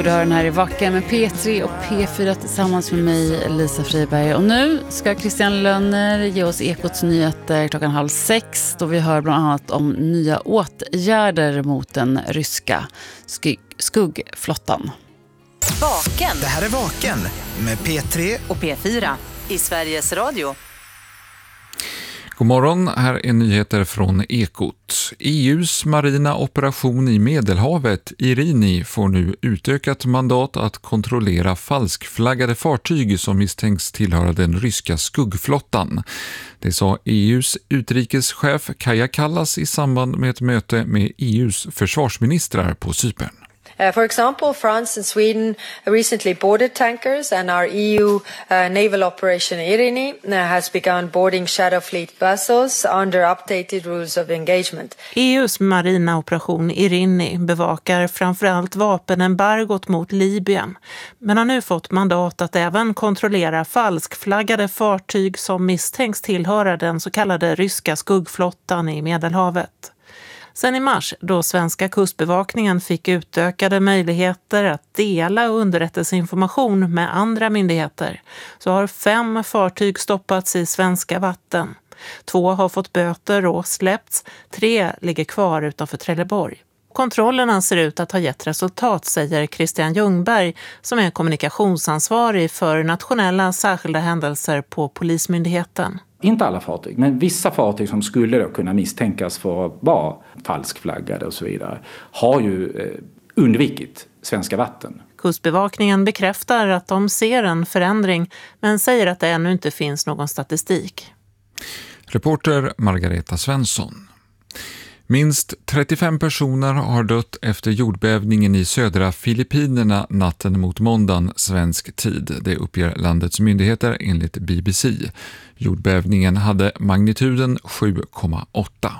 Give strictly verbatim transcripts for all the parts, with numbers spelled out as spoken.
Du hör den här i Vacken med P tre och P fyra tillsammans med mig, Lisa Friberg. Och nu ska Christian Lönner ge oss Ekots nyheter klockan halv sex, då vi hör bland annat om nya åtgärder mot den ryska skugg- skuggflottan. Vaken. Det här är Vaken med P tre och P fyra i Sveriges Radio. God morgon, här är nyheter från Ekot. E U:s marina operation i Medelhavet, Irini, får nu utökat mandat att kontrollera falskflaggade fartyg som misstänks tillhöra den ryska skuggflottan. Det sa E U:s utrikeschef Kaja Kallas i samband med ett möte med E U:s försvarsministrar på Cypern. Uh, for example, France and Sweden recently boarded tankers, and our E U uh, naval operation Irini uh, has begun boarding Shadow Fleet vessels under updated rules of engagement. E U:s marina operation Irini bevakar framförallt vapenembargot mot Libyen, men har nu fått mandat att även kontrollera falskflaggade fartyg som misstänks tillhöra den så kallade ryska skuggflottan i Medelhavet. Sen i mars, då svenska kustbevakningen fick utökade möjligheter att dela underrättelseinformation med andra myndigheter, så har fem fartyg stoppats i svenska vatten. Två har fått böter och släppts, tre ligger kvar utanför Trelleborg. Kontrollerna ser ut att ha gett resultat, säger Christian Ljungberg, som är kommunikationsansvarig för nationella särskilda händelser på Polismyndigheten. Inte alla fartyg, men vissa fartyg som skulle då kunna misstänkas för att vara falskflaggade och så vidare har ju eh, undvikit svenska vatten. Kustbevakningen bekräftar att de ser en förändring, men säger att det ännu inte finns någon statistik. Reporter Margareta Svensson. Minst trettiofem personer har dött efter jordbävningen i södra Filippinerna natten mot måndagen svensk tid. Det uppger landets myndigheter enligt B B C. Jordbävningen hade magnituden sju komma åtta.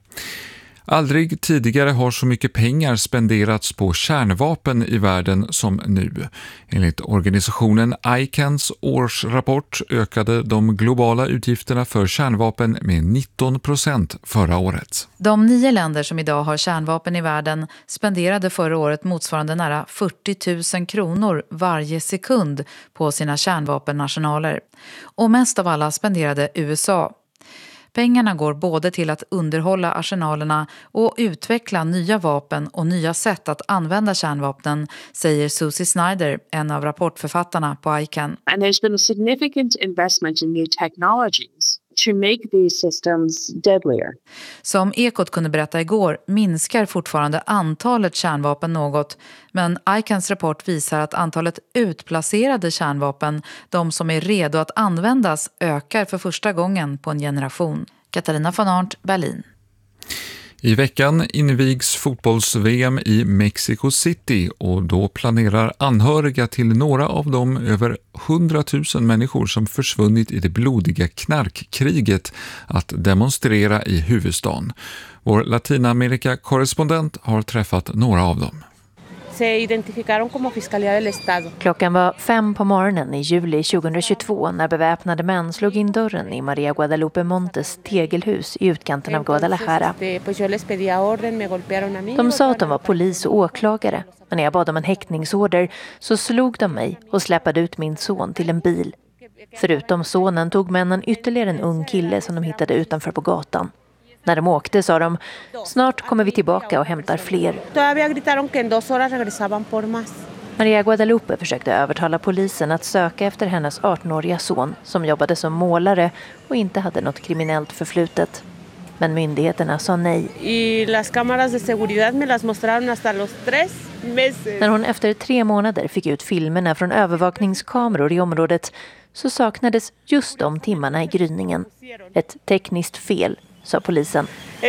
Aldrig tidigare har så mycket pengar spenderats på kärnvapen i världen som nu. Enligt organisationen I C A Ns årsrapport ökade de globala utgifterna för kärnvapen med nitton procent förra året. De nio länder som idag har kärnvapen i världen spenderade förra året motsvarande nära fyrtio tusen kronor varje sekund på sina kärnvapennationaler. Och mest av alla spenderade U S A. Pengarna går både till att underhålla arsenalerna och utveckla nya vapen och nya sätt att använda kärnvapnen, säger Susie Snyder, en av rapportförfattarna på I C A N. And there's been a significant investment in new technologies to make these systems deadlier. Som Ekot kunde berätta igår minskar fortfarande antalet kärnvapen något, men I C A Ns rapport visar att antalet utplacerade kärnvapen, de som är redo att användas, ökar för första gången på en generation. Katarina von Arndt, Berlin. I veckan invigs fotbolls-V M i Mexico City och då planerar anhöriga till några av de över hundratusen människor som försvunnit i det blodiga knarkkriget att demonstrera i huvudstaden. Vår Latinamerika-korrespondent har träffat några av dem. Klockan var fem på morgonen i juli tjugohundratjugotvå när beväpnade män slog in dörren i Maria Guadalupe Montes tegelhus i utkanten av Guadalajara. De sa att de var polis och åklagare, men när jag bad om en häktningsorder så slog de mig och släppade ut min son till en bil. Förutom sonen tog männen ytterligare en ung kille som de hittade utanför på gatan. När de åkte sa de, snart kommer vi tillbaka och hämtar fler. Maria Guadalupe försökte övertala polisen att söka efter hennes artonåriga son som jobbade som målare och inte hade något kriminellt förflutet. Men myndigheterna sa nej. När hon efter tre månader fick ut filmerna från övervakningskameror i området så saknades just de timmarna i gryningen. Ett tekniskt fel, sa polisen.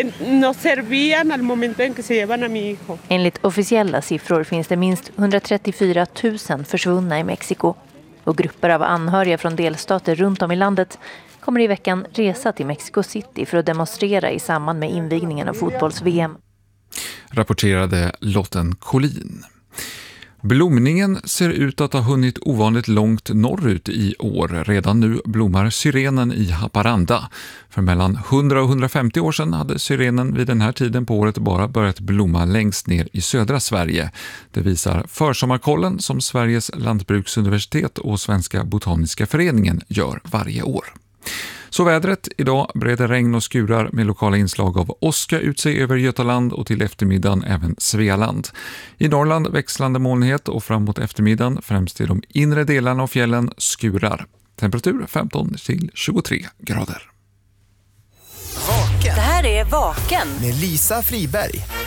Enligt officiella siffror finns det minst hundratrettiofyra tusen försvunna i Mexiko. Och grupper av anhöriga från delstater runt om i landet kommer i veckan resa till Mexico City för att demonstrera i samband med invigningen av fotbolls-V M. Rapporterade Lotten Collin. Blomningen ser ut att ha hunnit ovanligt långt norrut i år. Redan nu blommar syrenen i Haparanda. För mellan hundra och hundrafemtio år sedan hade syrenen vid den här tiden på året bara börjat blomma längst ner i södra Sverige. Det visar Försommarkollen som Sveriges lantbruksuniversitet och Svenska botaniska föreningen gör varje år. Så vädret idag breder regn och skurar med lokala inslag av åska ut sig över Götaland och till eftermiddagen även Svealand. I Norrland växlande molnighet och framåt eftermiddagen främst i de inre delarna av fjällen skurar. Temperatur femton till tjugotre grader. Vaken. Det här är Vaken. Med Lisa Friberg.